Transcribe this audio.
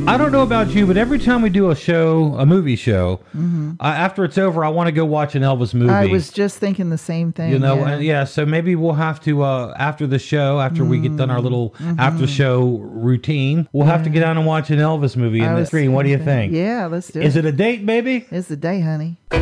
I don't know about you, but every time we do a movie show, after it's over, I want to go watch an Elvis movie. I was just thinking the same thing. You know, yeah. So maybe we'll have to after the show, after we get done our little after show routine, we'll have to get down and watch an Elvis movie in the screen. What do you think? Yeah, let's do it. Is it a date, baby? It's the day, honey.